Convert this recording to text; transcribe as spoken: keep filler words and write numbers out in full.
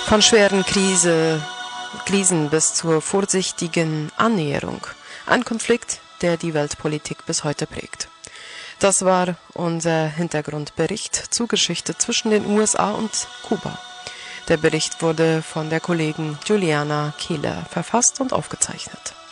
Von schweren Krise, Krisen bis zur vorsichtigen Annäherung. Ein Konflikt, der die Weltpolitik bis heute prägt. Das war unser Hintergrundbericht zur Geschichte zwischen den U S A und Kuba. Der Bericht wurde von der Kollegin Juliana Kehler verfasst und aufgezeichnet.